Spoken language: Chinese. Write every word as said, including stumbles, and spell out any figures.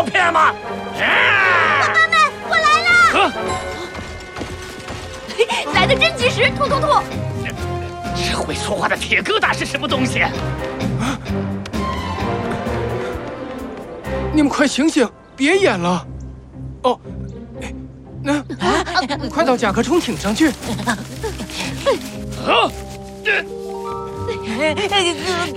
照片吗？ 伙伴们，我来了！来的真及时，突突突！ 这会说话的铁疙瘩是什么东西？啊！ 你们快醒醒，别演了！哦，那、啊、快到甲壳虫艇上去！ 啊！